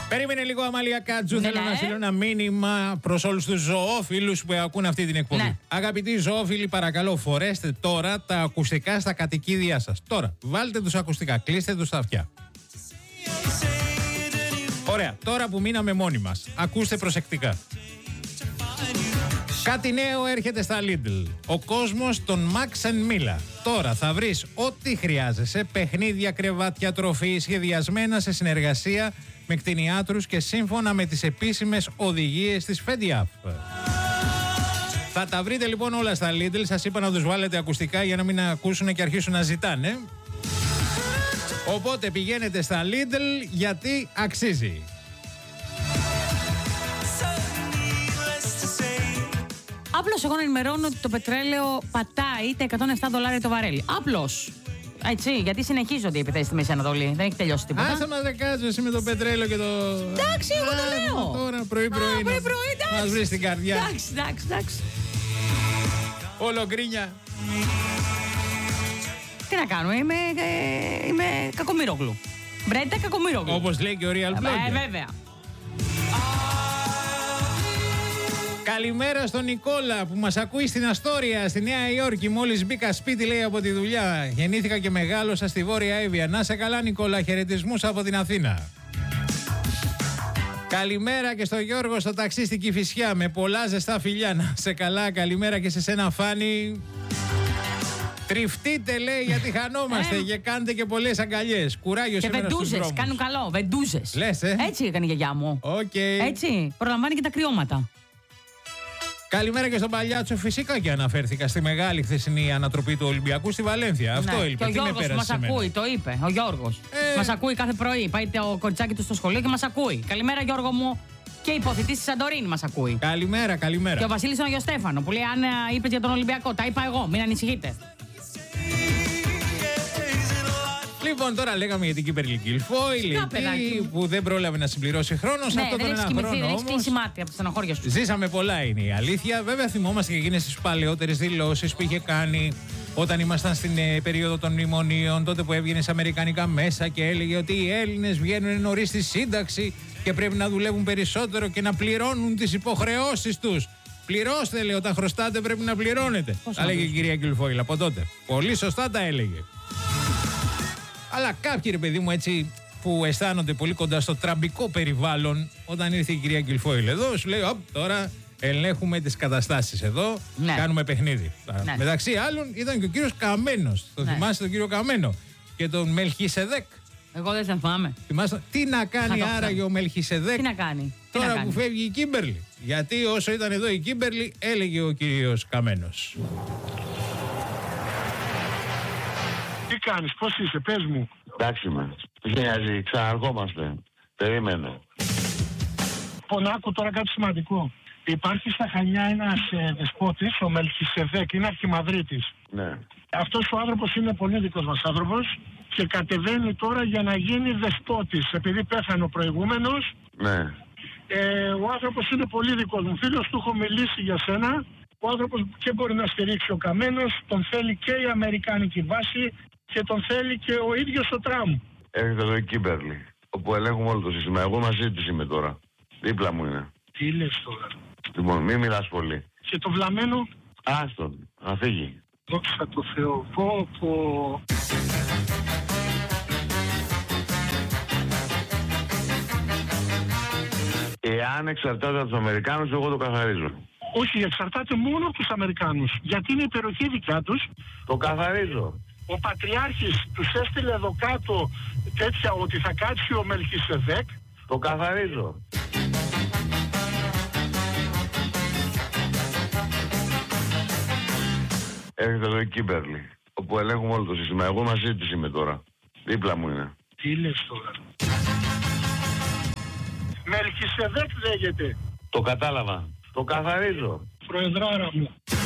Περίμενε λίγο, Αμαλία Κάτζου. Θέλω να στείλω ένα μήνυμα προς όλους τους ζωόφιλους που ακούν αυτή την εκπομπή. Ναι. Αγαπητοί ζωόφιλοι, παρακαλώ, φορέστε τώρα τα ακουστικά στα κατοικίδια σας. Τώρα, βάλτε τους ακουστικά, κλείστε τους τα αυτιά. Ωραία, τώρα που μείναμε μόνοι μας, ακούστε προσεκτικά. Κάτι νέο έρχεται στα Lidl. Ο κόσμος των Max & Mila. Τώρα θα βρεις ό,τι χρειάζεσαι, παιχνίδια, κρεβάτια, τροφή, σχεδιασμένα σε συνεργασία με κτηνιάτρους και σύμφωνα με τις επίσημες οδηγίες της FEDIAF. Θα τα βρείτε λοιπόν όλα στα Lidl. Σας είπα να τους βάλετε ακουστικά για να μην ακούσουν και αρχίσουν να ζητάνε. Οπότε πηγαίνετε στα Lidl γιατί αξίζει. Απλώς εγώ να ενημερώνω ότι το πετρέλαιο πατάει τα $107 το βαρέλι. Απλώς. Έτσι, γιατί συνεχίζονται οι επιθέσεις στη Μέση Ανατολή. Δεν έχει τελειώσει τίποτα. Άσε μας δεν κάτσω εσύ με το πετρέλαιο και το... Εντάξει, εγώ το λέω. Τώρα πρωί-πρωί. Μας βρεις στην καρδιά. Εντάξει. Όλο γκρίνια. Τι να κάνω, είμαι Κακομοίρογλου. Μπρέντα Κακομοίρογλου. Όπως λέει και ο Real Blogger. Βέβαια. Καλημέρα στον Νικόλα που μας ακούει στην Αστόρια, στη Νέα Υόρκη. Μόλις μπήκα σπίτι, λέει, από τη δουλειά. Γεννήθηκα και μεγάλωσα στη Βόρεια Εύβοια. Να σε καλά, Νικόλα. Χαιρετισμούς από την Αθήνα. Καλημέρα και στο Γιώργο στο ταξί στην Κηφισιά. Με πολλά ζεστά φιλιά. Να σε καλά. Καλημέρα και σε σένα, Φάνη. Τριφτείτε, λέει, γιατί χανόμαστε και κάντε και πολλές αγκαλιές. Κουράγιο σήμερα στους δρόμους. Και βεντούζες, κάνουν καλό, βεντούζες. Λες, Έτσι έκανε η γιαγιά μου. Έτσι, προλαμβάνει και τα κρυώματα. Καλημέρα και στον Παλιάτσο. Φυσικά και αναφέρθηκα στη μεγάλη χθεσινή ανατροπή του Ολυμπιακού στη Βαλένθια. Αυτό έλειπε. Και ο Γιώργος που μας ακούει, το είπε. Ο Γιώργος. Μας ακούει κάθε πρωί. Πάει το κοριτσάκι του στο σχολείο και μας ακούει. Καλημέρα, Γιώργο μου. Και υποθητής στη Σαντορίνη μας ακούει. Καλημέρα. Και ο Βασίλης τον Αγιο Στέφανο που λέει: αν είπες για τον Ολυμπιακό, τα είπα εγώ. Μην ανησυχείτε. Λοιπόν, τώρα λέγαμε για την Κύπερλι Γκιλφόιλ που δεν πρόλαβε να συμπληρώσει χρόνο. Ναι, αυτό δεν έχει κοιμηθεί, δεν έχει κλείσει μάτι από τη στενοχώρια σου. Ζήσαμε πολλά, είναι η αλήθεια. Βέβαια, θυμόμαστε και εκείνες τις παλαιότερες δηλώσεις που είχε κάνει όταν ήμασταν στην περίοδο των μνημονίων. Τότε που έβγαινε σε αμερικανικά μέσα και έλεγε ότι οι Έλληνες βγαίνουν νωρίς στη σύνταξη και πρέπει να δουλεύουν περισσότερο και να πληρώνουν τις υποχρεώσεις τους. Πληρώστε, λέει, όταν χρωστάτε πρέπει να πληρώνετε. Τα έλεγε η κυρία Γκιλφόιλ από τότε. Πολύ σωστά τα έλεγε. Αλλά κάποιοι, ρε παιδί μου, έτσι που αισθάνονται πολύ κοντά στο τραμπικό περιβάλλον, όταν ήρθε η κυρία Γκιλφόιλ εδώ, σου λέει: τώρα ελέγχουμε τις καταστάσεις εδώ, κάνουμε παιχνίδι. Ναι. Μεταξύ άλλων ήταν και ο κύριος Καμένος. Το θυμάστε τον κύριο Καμένο και τον Μελχισεδέκ. Εγώ δεν θυμάμαι. Θυμάστε τι να κάνει άραγε ο Μελχισεδέκ. Τι να κάνει. Τώρα που φεύγει η Κίμπερλι. Γιατί όσο ήταν εδώ η Κίμπερλι, έλεγε ο κύριος Καμένος. Τι κάνεις, πώς είσαι, πες μου. Εντάξει με, νοιάζει, ξαναρχόμαστε. Περίμενε. Άκου τώρα κάτι σημαντικό. Υπάρχει στα Χανιά ένας δεσπότης, ο Μελχισεδέκ, είναι αρχιμαδρίτης. Ναι. Αυτός ο άνθρωπος είναι πολύ δικός μας άνθρωπος και κατεβαίνει τώρα για να γίνει δεσπότης. Επειδή πέθανε ο προηγούμενος, ναι. Ο άνθρωπος είναι πολύ δικός μου. Φίλος του, έχω μιλήσει για σένα. Ο άνθρωπος και μπορεί να στηρίξει ο Καμένος, τον θέλει και η Αμερικάνικη βάση και τον θέλει και ο ίδιος ο Τραμπ. Έρχεται εδώ η Κίμπερλι, όπου ελέγχουμε όλο το σύστημα. Εγώ μαζί της είμαι τώρα. Δίπλα μου είναι. Τι λες τώρα. Λοιπόν, μην μιλάς πολύ. Και το βλαμμένο. Άστον, να φύγει. Δόξα τω Θεώ. Πω. Εάν εξαρτάται από τους Αμερικάνους, εγώ το καθαρίζω. Όχι, εξαρτάται μόνο από τους Αμερικάνους. Γιατί είναι υπεροχή δικιά τους. Το καθαρίζω. Ο Πατριάρχης τους έστειλε εδώ κάτω τέτοια ότι θα κάτσει ο Μελχισεδέκ. Το καθαρίζω. Έρχεται εδώ η Κίμπερλι, όπου ελέγχουμε όλο το σύστημα. Εγώ μαζί της είμαι τώρα. Δίπλα μου είναι. Τι λες τώρα. Μελχισεδέκ λέγεται. Το κατάλαβα. Το καθαρίζω. Προεδράρα μου.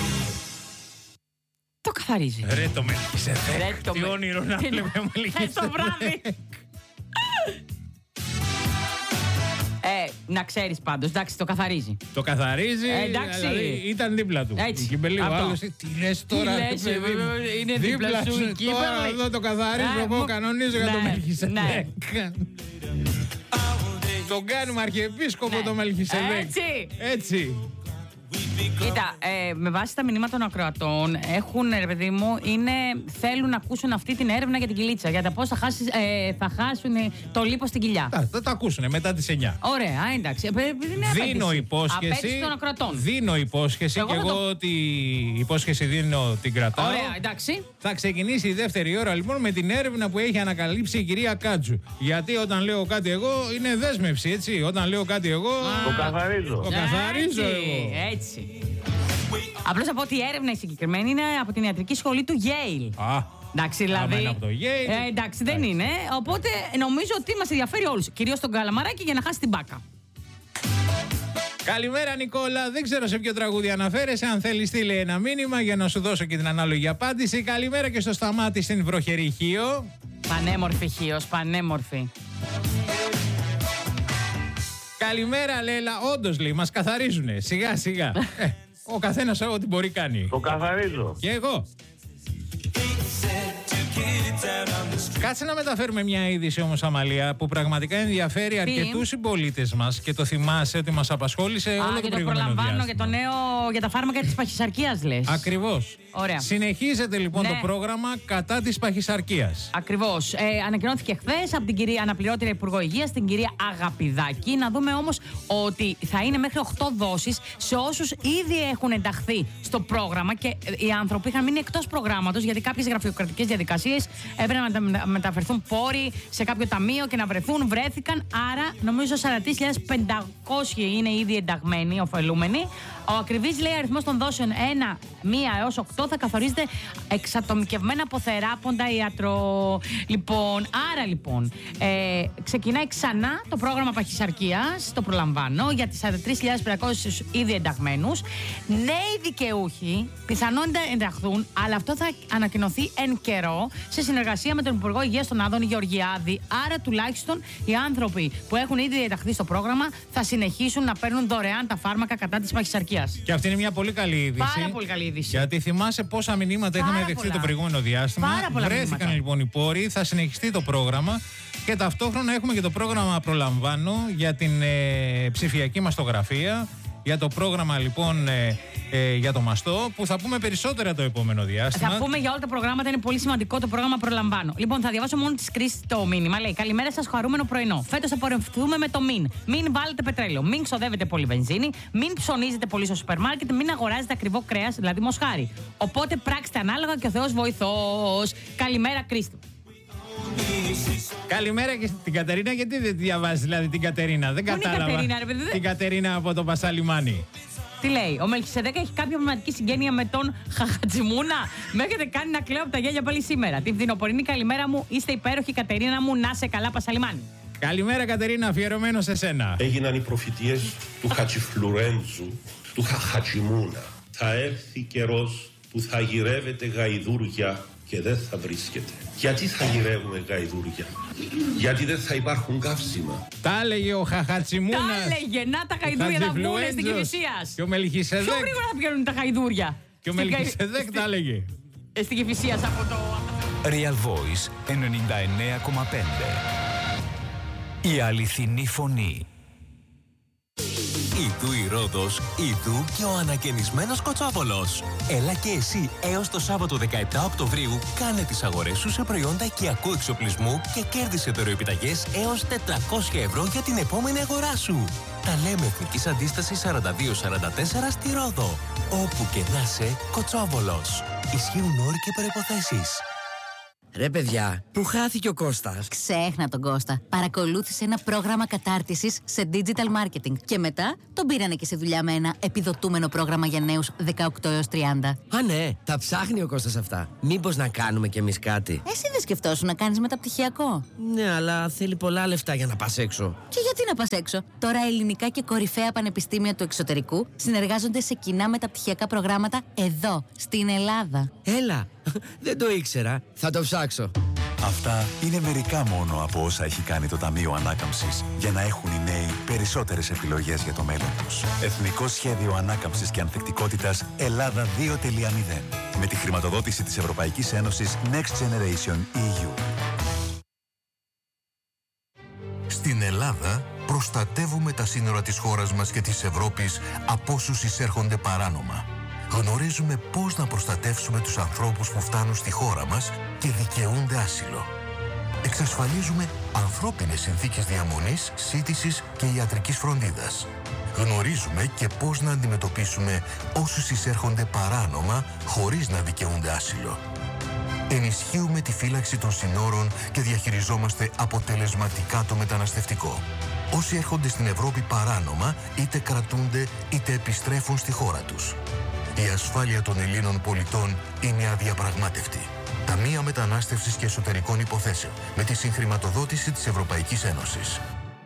Το καθαρίζει. Ρε το Μελχισεδέκ. Τι όνειρο να βλέπουμε Μελχισεδέκ. Στο βράδυ. Να ξέρεις πάντως, εντάξει, το καθαρίζει. Το καθαρίζει, δηλαδή ήταν δίπλα του. Έτσι. Η Κίμπερλι, ο άλλος, τι λες τώρα, είναι δίπλα σου η Κίμπερλι. Τώρα εδώ το καθαρίζω, εγώ κανονίζω για το Μελχισεδέκ. Τον κάνουμε αρχιεπίσκοπο το Μελχισεδέκ. Έτσι. Κοίτα, με βάση τα μηνύματα των ακροατών, ρε παιδί μου, θέλουν να ακούσουν αυτή την έρευνα για την κοιλίτσα. Για τα πώς θα χάσουν το λίπος στην κοιλιά. Θα τα ακούσουν μετά τις 9. Ωραία, εντάξει. Δίνω υπόσχεση. Των ακροατών. Δίνω υπόσχεση και εγώ ότι η υπόσχεση δίνω την κρατάω. Ωραία, εντάξει. Θα ξεκινήσει η δεύτερη ώρα λοιπόν με την έρευνα που έχει ανακαλύψει η κυρία Κάτσου. Γιατί όταν λέω κάτι εγώ είναι δέσμευση, έτσι. Όταν λέω κάτι εγώ. Το καθαρίζω. Το καθαρίζω εγώ. Έτσι. Απλώς από ότι η έρευνα η συγκεκριμένη είναι από την ιατρική σχολή του Yale. Εντάξει, δηλαδή. Είναι από το Yale. Εντάξει, δεν είναι. Οπότε νομίζω ότι μας ενδιαφέρει όλους. Κυρίως τον Καλαμαράκη για να χάσει την μπάκα. Καλημέρα Νικόλα, δεν ξέρω σε ποιο τραγούδι αναφέρεσαι. Αν θέλεις στείλε ένα μήνυμα για να σου δώσω και την ανάλογη απάντηση. Καλημέρα και στο Σταμάτη στην βροχερή Χίο. Πανέμορφη Χίος, πανέμορφη. Καλημέρα Λέλα, όντως λέει, μας καθαρίζουνε, σιγά σιγά. Ο καθένας ό,τι μπορεί κάνει. Το καθαρίζω. Και εγώ. Κάτσε να μεταφέρουμε μια είδηση όμως, Αμαλία, που πραγματικά ενδιαφέρει αρκετούς συμπολίτες μας και το θυμάσαι ότι μας απασχόλησε όλο το προηγούμενο διάστημα. Προλαμβάνω για το νέο, για τα φάρμακα της παχυσαρκίας λες. Ακριβώς. Ωραία. Συνεχίζεται λοιπόν το πρόγραμμα κατά της παχυσαρκίας. Ακριβώς. Ανακοινώθηκε χθες από την κυρία Αναπληρώτρια Υπουργό Υγείας, την κυρία Αγαπηδάκη. Να δούμε όμως ότι θα είναι μέχρι 8 δόσεις σε όσους ήδη έχουν ενταχθεί στο πρόγραμμα και οι άνθρωποι είχαν μείνει εκτός προγράμματος γιατί κάποιες γραφειοκρατικές διαδικασίες έπρεπε να μεταφερθούν πόροι σε κάποιο ταμείο και να βρέθηκαν. Άρα νομίζω 43.500 είναι ήδη ενταγμένοι, ωφελούμενοι. Ο ακριβής λέει αριθμός των δόσεων 1, 1 έως 8 θα καθορίζεται εξατομικευμένα από θεράποντα ιατρό. Λοιπόν, άρα λοιπόν ξεκινάει ξανά το πρόγραμμα παχυσαρκίας, το προλαμβάνω, για τις 43.500 ήδη ενταγμένους. Νέοι δικαιούχοι πιθανόν ενταχθούν, αλλά αυτό θα ανακοινωθεί εν καιρό σε συνεργασία με τον Υπουργό Υγείας τον Άδωνη Γεωργιάδη. Άρα τουλάχιστον οι άνθρωποι που έχουν ήδη ενταχθεί στο πρόγραμμα θα συνεχίσουν να παίρνουν δωρεάν τα φάρμακα κατά της παχυσαρκίας. Και αυτή είναι μια πολύ καλή είδηση. Πάρα πολύ καλή είδηση. Γιατί θυμάσαι πόσα μηνύματα είχαμε δεχτεί το προηγούμενο διάστημα. Βρέθηκαν λοιπόν οι πόροι, θα συνεχιστεί το πρόγραμμα και ταυτόχρονα έχουμε και το πρόγραμμα Προλαμβάνω για την ψηφιακή μαστογραφία. Για το πρόγραμμα λοιπόν για το μαστό, που θα πούμε περισσότερα το επόμενο διάστημα. Θα πούμε για όλα τα προγράμματα, είναι πολύ σημαντικό το πρόγραμμα Προλαμβάνω. Λοιπόν, θα διαβάσω μόνο τη κρίση το μήνυμα. Λέει: καλημέρα σας, χαρούμενο πρωινό. Φέτος θα πορευθούμε με το μην. Μην βάλετε πετρέλαιο. Μην ξοδεύετε πολύ βενζίνη. Μην ψωνίζετε πολύ στο σούπερ μάρκετ. Μην αγοράζετε ακριβό κρέας, δηλαδή μοσχάρι. Οπότε πράξτε ανάλογα και ο Θεός βοηθός. Καλημέρα, Κρίστο. Καλημέρα και στην Κατερίνα. Γιατί δεν τη διαβάζει δηλαδή την Κατερίνα? Δεν κατάλαβα. Κατερίνα, ρε, παιδί, την Κατερίνα από το Πασαλιμάνι. Τι λέει, ο Μελχισεδέκ έχει κάποια πραγματική συγγένεια με τον Χαχατσιμούνα? Με έχετε κάνει να κλαίω από τα γέλια πάλι σήμερα. Την φθινοπορεινή καλημέρα μου, είστε υπέροχη Κατερίνα μου, να σε καλά Πασαλιμάνι. Καλημέρα Κατερίνα, αφιερωμένο σε σένα. Έγιναν οι προφητείες του Χατσιφλουρέντζου, του Χαχατσιμούνα. Θα έρθει καιρός που θα γυρεύετε γαϊδούρια και δεν θα βρίσκεται. Γιατί θα γυρεύουμε γαϊδούρια? Γιατί δεν θα υπάρχουν καύσιμα. Τα έλεγε ο Χαχατσιμούνας. Τα έλεγε, να τα γαϊδούρια να βγουν στην Κηφισίας. Και ο Μελχισεδέκ. Πιο γρήγορα θα πηγαίνουν τα γαϊδούρια. Και ο Μελχισεδέκ τα έλεγε. Στην Κηφισίας από το... Real Voice 99,5. Η αληθινή φωνή. Ιδού η Ρόδος, ιδού και ο ανακαινισμένος Κοτσόβολος. Έλα και εσύ έως το Σάββατο 17 Οκτωβρίου κάνε τις αγορές σου σε προϊόντα οικιακού εξοπλισμού και κέρδισε δωροεπιταγές έως 400 ευρώ για την επόμενη αγορά σου. Τα λέμε Εθνικής Αντίστασης 42-44 στη Ρόδο. Όπου και να είσαι, Κοτσόβολος. Ισχύουν όροι και προϋποθέσεις. Ρε παιδιά, πού χάθηκε ο Κώστας? Ξέχνα τον Κώστα. Παρακολούθησε ένα πρόγραμμα κατάρτισης σε digital marketing. Και μετά τον πήρανε και σε δουλειά με ένα επιδοτούμενο πρόγραμμα για νέους 18 έως 30. Α, ναι, τα ψάχνει ο Κώστας αυτά. Μήπως να κάνουμε κι εμείς κάτι? Εσύ δεν σκεφτόσουν να κάνεις μεταπτυχιακό? Ναι, αλλά θέλει πολλά λεφτά για να πας έξω. Και γιατί να πας έξω? Τώρα ελληνικά και κορυφαία πανεπιστήμια του εξωτερικού συνεργάζονται σε κοινά μεταπτυχιακά προγράμματα εδώ, στην Ελλάδα. Έλα, δεν το ήξερα. Θα το ψάξω. Αυτά είναι μερικά μόνο από όσα έχει κάνει το Ταμείο Ανάκαμψης για να έχουν οι νέοι περισσότερες επιλογές για το μέλλον τους. Εθνικό Σχέδιο Ανάκαμψης και Ανθεκτικότητας Ελλάδα 2.0 με τη χρηματοδότηση της Ευρωπαϊκής Ένωσης Next Generation EU. Στην Ελλάδα προστατεύουμε τα σύνορα της χώρας μας και της Ευρώπης από όσους εισέρχονται παράνομα. Γνωρίζουμε πώς να προστατεύσουμε τους ανθρώπους που φτάνουν στη χώρα μας και δικαιούνται άσυλο. Εξασφαλίζουμε ανθρώπινες συνθήκες διαμονής, σύντησης και ιατρικής φροντίδας. Γνωρίζουμε και πώς να αντιμετωπίσουμε όσους εισέρχονται παράνομα χωρίς να δικαιούνται άσυλο. Ενισχύουμε τη φύλαξη των συνόρων και διαχειριζόμαστε αποτελεσματικά το μεταναστευτικό. Όσοι έρχονται στην Ευρώπη παράνομα είτε κρατούνται είτε επιστρέφουν στη χώρα τους. Η ασφάλεια των Ελλήνων πολιτών είναι αδιαπραγμάτευτη. Ταμεία Μετανάστευσης και Εσωτερικών Υποθέσεων με τη συγχρηματοδότηση της Ευρωπαϊκής Ένωσης.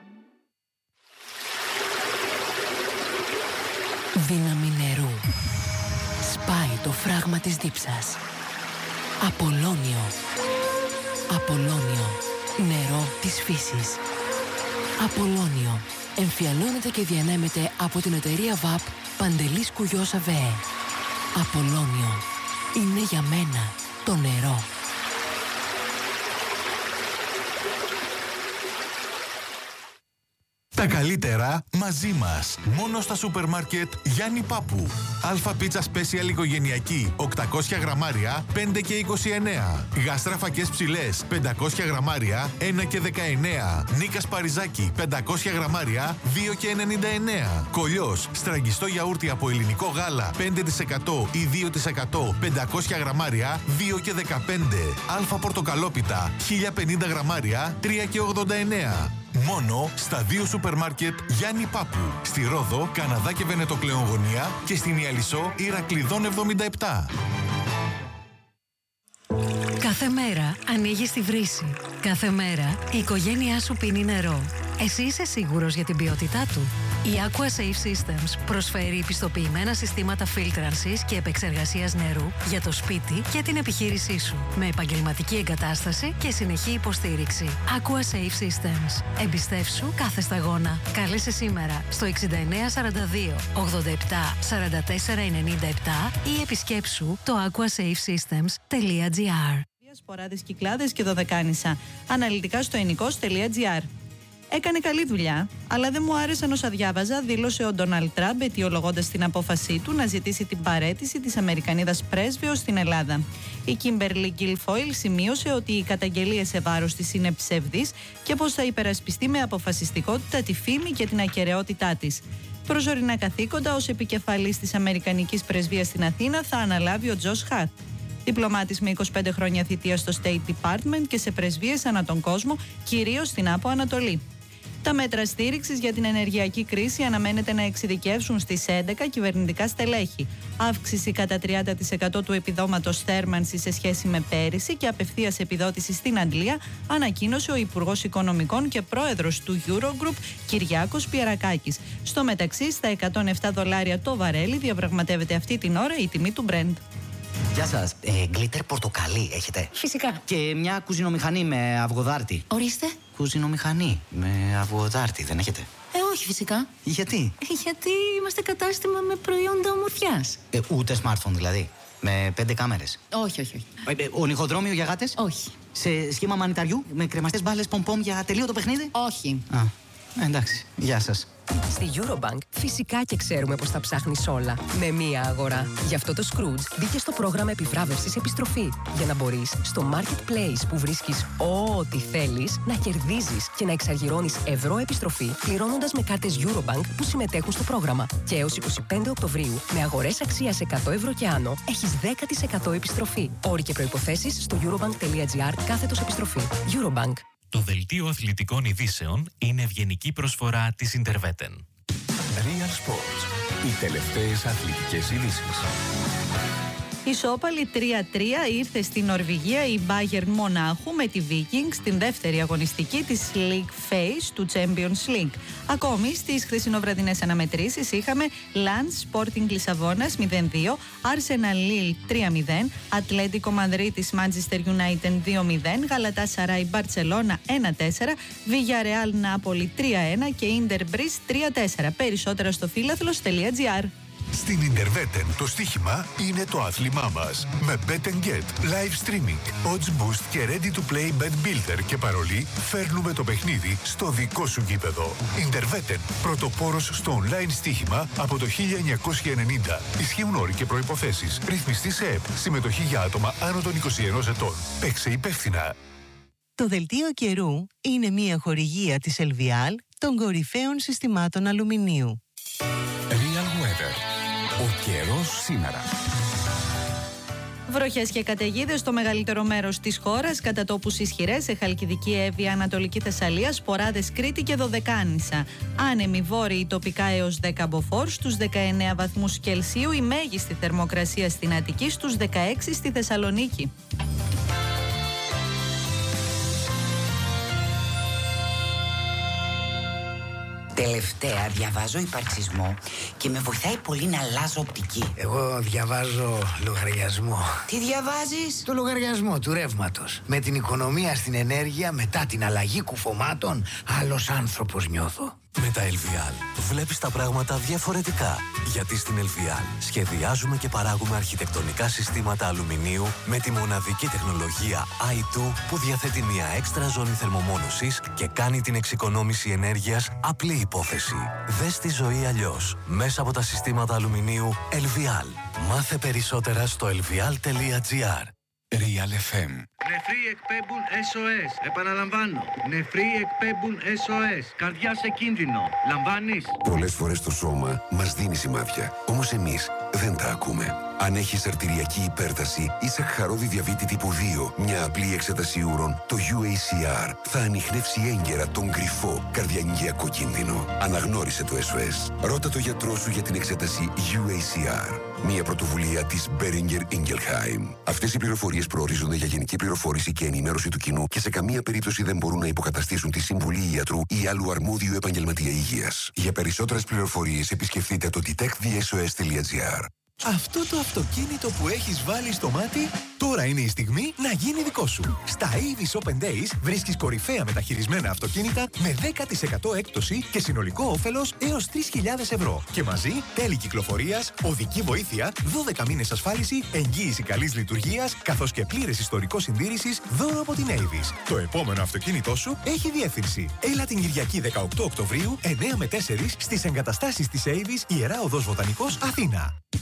Δύναμη νερού. Σπάει το φράγμα της δίψας. Απολώνιο. Απολώνιο. Νερό της φύσης. Απολώνιο. Εμφιαλώνεται και διανέμεται από την εταιρεία ΒΑΠ Παντελής Κουγιός ΑΒΕ. Απολώνιο. Είναι για μένα το νερό. Τα καλύτερα μαζί μας. Μόνο στα σούπερ μάρκετ Γιάννη Πάπου. Αλφα πίτσα σπέσιαλ οικογενειακή 800 γραμμάρια 5 και 29. Γαστρά φακές ψηλές 500 γραμμάρια 1 και 19. Νίκας Παριζάκη 500 γραμμάρια 2 και 99. Κολλιός στραγγιστό γιαούρτι από ελληνικό γάλα 5% ή 2% 500 γραμμάρια 2 και 15. Αλφα πορτοκαλόπιτα 1050 γραμμάρια 3 και 89. Μόνο στα 2 σούπερ μάρκετ Γιάννη Πάπου. Στη Ρόδο, Καναδά και Βενετοκλεογωνία και στην Ιαλισσό Ηρακλειδών 77. Κάθε μέρα ανοίγεις τη βρύση. Κάθε μέρα η οικογένειά σου πίνει νερό. Εσύ είσαι σίγουρος για την ποιότητά του? Η Aqua Safe Systems προσφέρει πιστοποιημένα συστήματα φίλτρανσης και επεξεργασίας νερού για το σπίτι και την επιχείρησή σου, με επαγγελματική εγκατάσταση και συνεχή υποστήριξη. Aqua Safe Systems. Εμπιστεύσου κάθε σταγόνα. Κάλεσε σήμερα στο 6942 87 44 97 ή επισκέψου το aquasafesystems.gr. Σποράδες, Κυκλάδες και Δωδεκάνησα. Αναλυτικά στο ενικός.gr. Έκανε καλή δουλειά, αλλά δεν μου άρεσαν όσα διάβαζα, δήλωσε ο Ντόναλντ Τραμπ, αιτιολογώντας την απόφασή του να ζητήσει την παραίτηση της Αμερικανίδας πρέσβεως στην Ελλάδα. Η Κίμπερλι Γκιλφόιλ σημείωσε ότι οι καταγγελίες σε βάρος της είναι ψευδείς και πως θα υπερασπιστεί με αποφασιστικότητα τη φήμη και την ακεραιότητά της. Προσωρινά καθήκοντα ως επικεφαλής της Αμερικανικής πρεσβείας στην Αθήνα θα αναλάβει ο Τζος Χαρτ. Διπλωμάτης με 25 χρόνια θητεία στο State Department και σε πρεσβείες ανά τον κόσμο, κυρίως στην Άπο Ανατολή. Τα μέτρα στήριξης για την ενεργειακή κρίση αναμένεται να εξειδικεύσουν στις 11 κυβερνητικά στελέχη. Αύξηση κατά 30% του επιδόματος θέρμανσης σε σχέση με πέρυσι και απευθείας επιδότηση στην Αγγλία, ανακοίνωσε ο Υπουργός Οικονομικών και Πρόεδρος του Eurogroup, Κυριάκος Πιερακάκης. Στο μεταξύ, στα $107 το βαρέλι διαπραγματεύεται αυτή την ώρα η τιμή του Brent. Γεια σας. Γκλίτερ πορτοκαλί έχετε? Φυσικά. Και μια κουζινομηχανή με αυγοδάρτη. Ορίστε. Κουζινομηχανή με αυγοδάρτη δεν έχετε? Όχι φυσικά. Γιατί? Γιατί είμαστε κατάστημα με προϊόντα ομορφιάς. Ούτε smartphone δηλαδή? Με 5 κάμερες? Όχι, όχι, όχι. Ονυχοδρόμιο για γάτες? Όχι. Σε σχήμα μανιταριού? Με κρεμαστές μπάλες πομπομ για τελείωτο παιχνίδι? Όχι. Α, εντάξει. Γεια σας. Στη Eurobank φυσικά και ξέρουμε πως τα ψάχνεις όλα με μία αγορά. Γι' αυτό το Scrooge μπήκε στο πρόγραμμα επιβράβευσης επιστροφή. Για να μπορείς στο Marketplace που βρίσκεις ό,τι θέλεις να κερδίζεις και να εξαργυρώνεις ευρώ επιστροφή πληρώνοντας με κάρτες Eurobank που συμμετέχουν στο πρόγραμμα. Και έως 25 Οκτωβρίου με αγορές αξίας 100 ευρώ και άνω έχεις 10% επιστροφή. Όροι και προϋποθέσεις στο eurobank.gr/επιστροφή. Eurobank. Το δελτίο αθλητικών ειδήσεων είναι ευγενική προσφορά της Interveten. Real Sports. Οι τελευταίες αθλητικές ειδήσεις. Ισόπαλη 3-3 ήρθε στην Νορβηγία η Bayern Μονάχου με τη Vikings στην δεύτερη αγωνιστική της League Phase του Champions League. Ακόμη στις χθεσινοβραδινές αναμετρήσεις είχαμε Lens Sporting Λισαβόνας 0-2, Arsenal Lille 3-0, Ατλέτικο Μαδρίτης Manchester United 2-0, Γαλατάσαράι Μπαρτσελώνα 1-4, Villarreal Νάπολη 3-1 και Inter Breeze 3-4. Περισσότερα στο φίλαθλος.gr. Στην Interwetten το στοίχημα είναι το άθλημά μας. Με Bet & Get, live streaming, odds boost και ready to play bet builder και παρολί, φέρνουμε το παιχνίδι στο δικό σου γήπεδο. Interwetten, πρωτοπόρος στο online στοίχημα από το 1990. Ισχύουν όροι και προϋποθέσεις. Ρυθμιστή σε ΕΠ. Συμμετοχή για άτομα άνω των 21 ετών. Παίξε υπεύθυνα. Το δελτίο καιρού είναι μια χορηγία της Ελβιάλ των κορυφαίων συστημάτων αλουμινίου. Real Weather. Ο καιρός σήμερα. Βροχές και καταιγίδες στο μεγαλύτερο μέρος της χώρας, κατά τόπους ισχυρές σε Χαλκιδική, Εύβοια, Ανατολική Θεσσαλία, Σποράδες, Κρήτη και Δωδεκάνησα. Άνεμοι βόρειοι τοπικά έως 10 μποφόρ, στους 19 βαθμούς Κελσίου, η μέγιστη θερμοκρασία στην Αττική, στους 16 στη Θεσσαλονίκη. Τελευταία διαβάζω υπαρξισμό και με βοηθάει πολύ να αλλάζω οπτική. Εγώ διαβάζω λογαριασμό. Τι διαβάζεις? Το λογαριασμό του ρεύματος. Με την οικονομία στην ενέργεια μετά την αλλαγή κουφωμάτων, άλλος άνθρωπος νιώθω. Με τα LVL βλέπεις τα πράγματα διαφορετικά. Γιατί στην LVL σχεδιάζουμε και παράγουμε αρχιτεκτονικά συστήματα αλουμινίου με τη μοναδική τεχνολογία i2 που διαθέτει μια έξτρα ζώνη θερμομόνωσης και κάνει την εξοικονόμηση ενέργειας απλή υπόθεση. Δες τη ζωή αλλιώς μέσα από τα συστήματα αλουμινίου LVL. Μάθε περισσότερα στο lvl.gr. Real FM. Νεφροί εκπέμπουν SOS. Επαναλαμβάνω. Νεφροί εκπέμπουν SOS. Καρδιά σε κίνδυνο. Λαμβάνεις? Πολλές φορές το σώμα μας δίνει σημάδια. Όμως εμείς δεν τα ακούμε. Αν έχεις αρτηριακή υπέρταση ή σαχαρώδη διαβήτη τύπου 2, μια απλή εξέταση ούρων, το UACR, θα ανιχνεύσει έγκαιρα τον κρυφό καρδιαγγειακό κίνδυνο. Αναγνώρισε το SOS. Ρώτα το γιατρό σου για την εξέταση UACR. Μια πρωτοβουλία της Boehringer Ingelheim. Αυτές οι πληροφορίες προορίζονται για γενική πληροφόρηση και ενημέρωση του κοινού και σε καμία περίπτωση δεν μπορούν να υποκαταστήσουν τη συμβουλή ιατρού ή άλλου αρμόδιου επαγγελματία υγείας. Για περισσότερες πληροφορίες επισκεφτείτε το detectthesos.gr. Αυτό το αυτοκίνητο που έχεις βάλει στο μάτι, τώρα είναι η στιγμή να γίνει δικό σου. Στα Avis Open Days βρίσκεις κορυφαία μεταχειρισμένα αυτοκίνητα με 10% έκπτωση και συνολικό όφελος έως 3.000 ευρώ. Και μαζί τέλη κυκλοφορίας, οδική βοήθεια, 12 μήνες ασφάλιση, εγγύηση καλής λειτουργίας, καθώς και πλήρες ιστορικό συντήρησης, δώρο από την Avis. Το επόμενο αυτοκίνητό σου έχει διεύθυνση. Έλα την Κυριακή 18 Οκτωβρίου, 9 με 4 στις εγκαταστάσεις της Avis, Ιερά Οδός Βοτανικός, Αθήνα.